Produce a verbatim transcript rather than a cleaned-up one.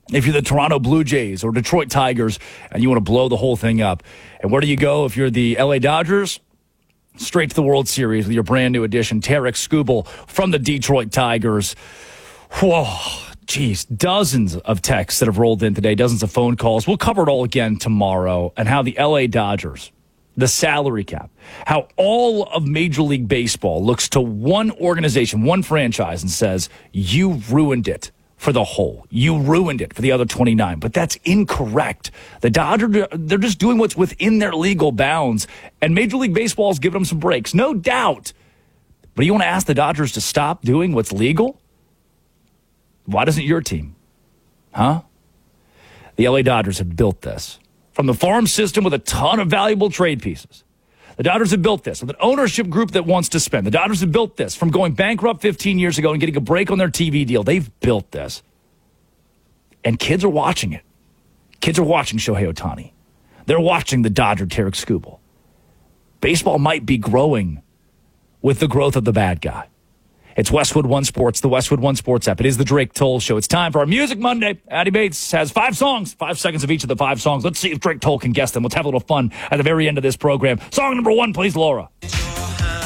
if you're the Toronto Blue Jays or Detroit Tigers and you want to blow the whole thing up. And where do you go if you're the L A Dodgers? Straight to the World Series with your brand new addition, Tarik Skubal from the Detroit Tigers. Whoa, geez, dozens of texts that have rolled in today, dozens of phone calls. We'll cover it all again tomorrow, and how the L A Dodgers, the salary cap, how all of Major League Baseball looks to one organization, one franchise, and says, you ruined it for the whole. You ruined it for the other twenty-nine. But that's incorrect. The Dodgers, they're just doing what's within their legal bounds, and Major League Baseball is giving them some breaks, no doubt. But you want to ask the Dodgers to stop doing what's legal? Why doesn't your team? Huh? The L A Dodgers have built this from the farm system with a ton of valuable trade pieces. The Dodgers have built this with an ownership group that wants to spend. The Dodgers have built this from going bankrupt fifteen years ago and getting a break on their T V deal. They've built this. And kids are watching it. Kids are watching Shohei Ohtani. They're watching the Dodger Tarik Skubal. Baseball might be growing with the growth of the bad guy. It's Westwood One Sports, the Westwood One Sports app. It is the Drake Toll Show. It's time for our Music Monday. Addie Bates has five songs, five seconds of each of the five songs. Let's see if Drake Toll can guess them. Let's have a little fun at the very end of this program. Song number one, please, Laura.